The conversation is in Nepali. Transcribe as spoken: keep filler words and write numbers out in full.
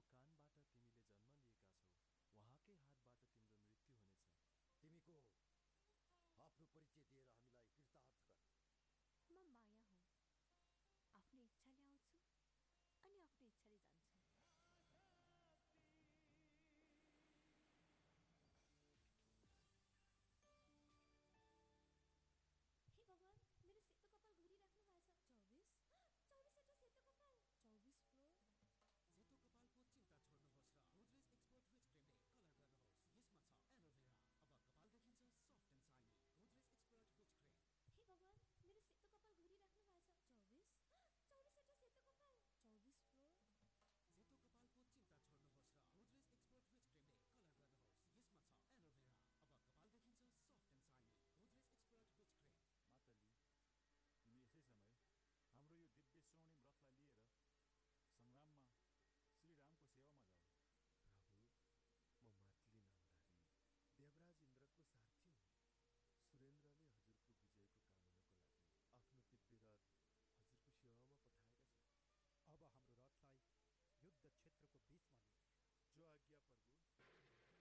जो कानबाट तिमीले जन्म लिएका छौ उहाँकै हातबाट तिम्रो मृत्यु हुनेछ। तिमी को हो? आफ्नो परिचय दिएर हामीलाई कृतार्थ गर। म माया हुँ। आफ्नो इच्छाले आउँछु अनि आफ्नो इच्छाले जान्छु। हे भगवान, मेरो सेतो कपाल घोरिराख्नु भएको छ। चौबिस चौबिसवटा सेतो कपाल। चौबिस फ्लोर। सेतो कपालको चिन्ता छोड्नुहोस् र गोदरेज एक्सपर्ट रिच क्रिमले कलर गर्नुहोस्। यसमा छ एलोभेरा। अब कपाल देखिन्छ soft and shiny. Godrej expert rich cream. हे भगवान, मेरो सेतो कपाल घोरिराख्नु भएको छ। चौबिस चौबिसवटा सेतो कपाल। चौबिस फ्लोर। सेतो कपालको चिन्ता छोड्नुहोस् र गोदरेज एक्सपर्ट रिच क्रिमले कलर गर्नुहोस्। यसमा छ एलोभेरा। अब कपाल देखिन्छ soft and shiny. Godrej expert rich cream. Matali, तिमी यसै समय हाम्रो यो दिव्य स्वर्णिम रथलाई लिएर सङ्ग्राममा श्रीरामको सेवामा जाऊ। प्रभु, म मातली नामधारी देवराज इन्द्रको सारथी हुँ। सुरेन्द्रले हजुरको विजयको कामनाको लागि आफ्नो दिव्य रथ हजुरको सेवामा पठाएका छन्। अब हाम्रो रथलाई युद्ध क्षेत्रको बीचमा लिएर जाऊ। जो आज्ञा प्रभु।